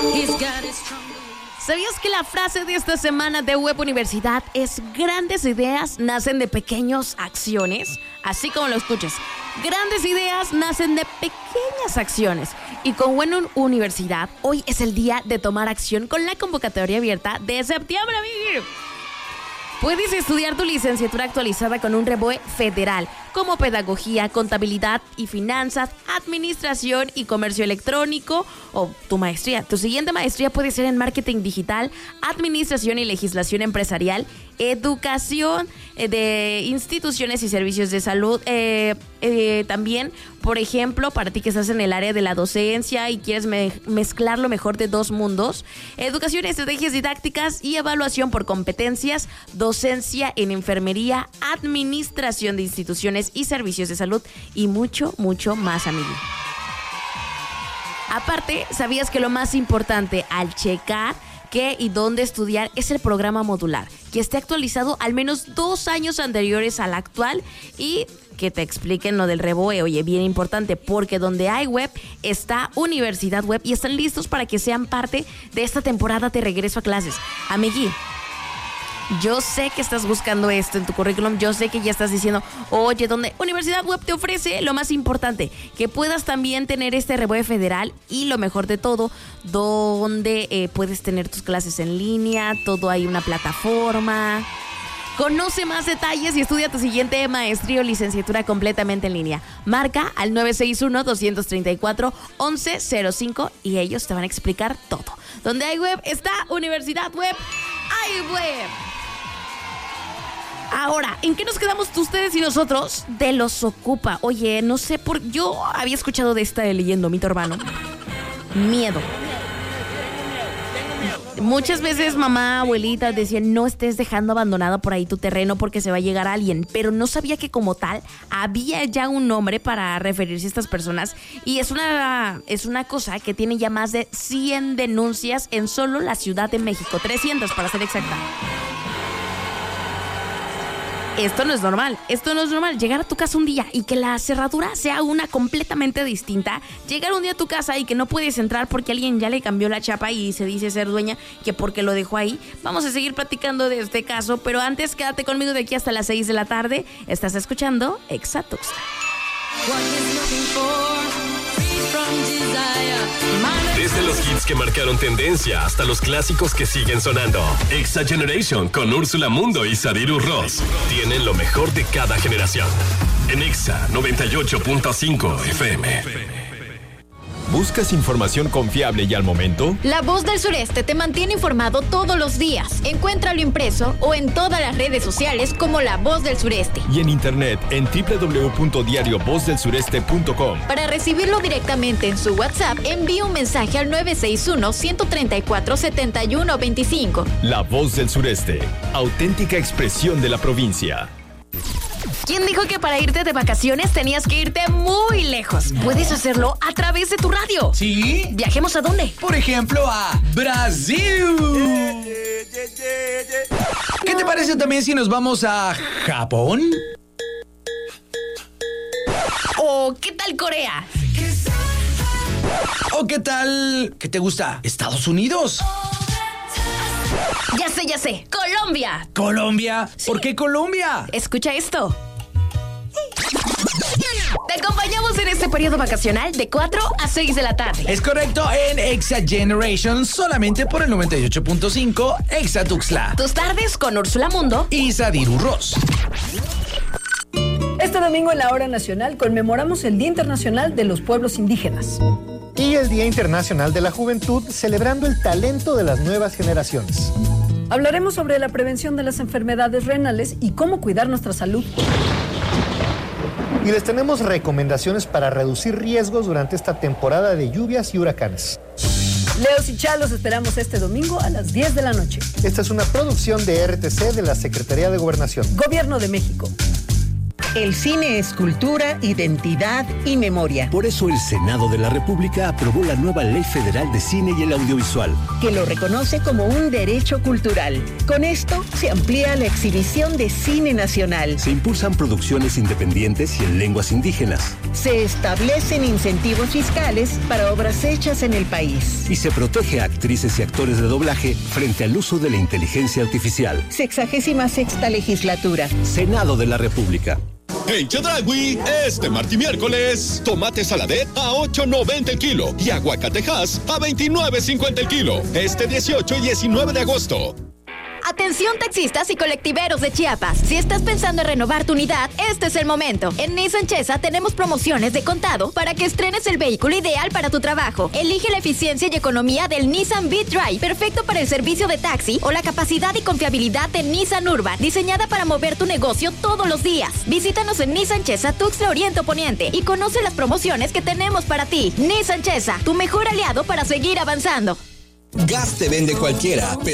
¿Sabías que la frase de esta semana de Web Universidad es grandes ideas nacen de pequeñas acciones? Así como lo escuchas, grandes ideas nacen de pequeñas acciones. Y con Web Universidad, hoy es el día de tomar acción con la convocatoria abierta de septiembre, amigos. Puedes estudiar tu licenciatura actualizada con un REBOE federal, como Pedagogía, Contabilidad y Finanzas, Administración y Comercio Electrónico, o tu maestría. Tu siguiente maestría puede ser en Marketing Digital, Administración y Legislación Empresarial, Educación de Instituciones y Servicios de Salud. También, por ejemplo, para ti que estás en el área de la docencia y quieres mezclar lo mejor de dos mundos, Educación, Estrategias Didácticas y Evaluación por Competencias, Docencia en Enfermería, Administración de Instituciones y Servicios de Salud y mucho, mucho más, amigo. Aparte, ¿sabías que lo más importante al checar qué y dónde estudiar es el programa modular, que esté actualizado al menos 2 años anteriores al actual y que te expliquen lo del REBOE? Oye, bien importante, porque donde hay web está Universidad Web y están listos para que sean parte de esta temporada de regreso a clases. Amigui, yo sé que estás buscando esto en tu currículum, yo sé que ya estás diciendo, oye, donde Universidad Web te ofrece lo más importante, que puedas también tener este REBOE federal y lo mejor de todo, donde puedes tener tus clases en línea, todo hay una plataforma. Conoce más detalles y estudia tu siguiente maestría o licenciatura completamente en línea. Marca al 961-234-1105 y ellos te van a explicar todo. Donde hay web está Universidad Web, hay web. Ahora, ¿en qué nos quedamos ustedes y nosotros? De los Ocupa. Oye, no sé yo había escuchado de esta de leyendo mito urbano. Miedo. Muchas veces mamá, abuelita decían, no estés dejando abandonado por ahí tu terreno porque se va a llegar alguien, pero no sabía que como tal había ya un nombre para referirse a estas personas y es una cosa que tiene ya más de 100 denuncias en solo la Ciudad de México, 300 para ser exacta. Esto no es normal, llegar a tu casa un día y que la cerradura sea una completamente distinta, llegar un día a tu casa y que no puedes entrar porque alguien ya le cambió la chapa y se dice ser dueña, que porque lo dejó ahí. Vamos a seguir platicando de este caso, pero antes quédate conmigo de aquí hasta las 6 de la tarde, estás escuchando Exa Tuxtla. Desde los hits que marcaron tendencia hasta los clásicos que siguen sonando. Exa Generation con Úrsula Mundo y Sadiru Ross tienen lo mejor de cada generación. En Exa 98.5 FM. ¿Buscas información confiable y al momento? La Voz del Sureste te mantiene informado todos los días. Encuéntralo impreso o en todas las redes sociales como La Voz del Sureste. Y en internet en www.diariovozdelsureste.com. Para recibirlo directamente en su WhatsApp, envíe un mensaje al 961-134-7125. La Voz del Sureste, auténtica expresión de la provincia. ¿Quién dijo que para irte de vacaciones tenías que irte muy lejos? Puedes hacerlo a través de tu radio. ¿Sí? ¿Viajemos a dónde? Por ejemplo, a Brasil. ¿Qué te parece también si nos vamos a Japón? ¿O qué tal Corea? ¿O qué tal? ¿Qué te gusta? ¿Estados Unidos? Ya sé. ¡Colombia! ¿Colombia? Sí. ¿Por qué Colombia? Escucha esto. Te acompañamos en este periodo vacacional de 4 a 6 de la tarde. Es correcto, en Exa Generation, solamente por el 98.5 Exa Tuxtla. Tus tardes con Úrsula Mundo y Sadiru Ross. Este domingo en la Hora Nacional conmemoramos el Día Internacional de los Pueblos Indígenas. Y el Día Internacional de la Juventud, celebrando el talento de las nuevas generaciones. Hablaremos sobre la prevención de las enfermedades renales y cómo cuidar nuestra salud. Y les tenemos recomendaciones para reducir riesgos durante esta temporada de lluvias y huracanes. Leos y Chalos esperamos este domingo a las 10 de la noche. Esta es una producción de RTC de la Secretaría de Gobernación. Gobierno de México. El cine es cultura, identidad y memoria. Por eso el Senado de la República aprobó la nueva Ley Federal de Cine y el Audiovisual, que lo reconoce como un derecho cultural. Con esto se amplía la exhibición de cine nacional. Se impulsan producciones independientes y en lenguas indígenas. Se establecen incentivos fiscales para obras hechas en el país. Y se protege a actrices y actores de doblaje frente al uso de la inteligencia artificial. 66ª legislatura. Senado de la República. En Chedraui, este martes y miércoles, tomate saladet a $8.90 el kilo y aguacatejas a $29.50 el kilo. Este 18 y 19 de agosto. Atención taxistas y colectiveros de Chiapas. Si estás pensando en renovar tu unidad, este es el momento. En Nissan Chesa tenemos promociones de contado para que estrenes el vehículo ideal para tu trabajo. Elige la eficiencia y economía del Nissan V-Drive, perfecto para el servicio de taxi, o la capacidad y confiabilidad de Nissan Urban, diseñada para mover tu negocio todos los días. Visítanos en Nissan Chesa, Tuxtla Oriente Poniente, y conoce las promociones que tenemos para ti. Nissan Chesa, tu mejor aliado para seguir avanzando. Gas te vende cualquiera, pero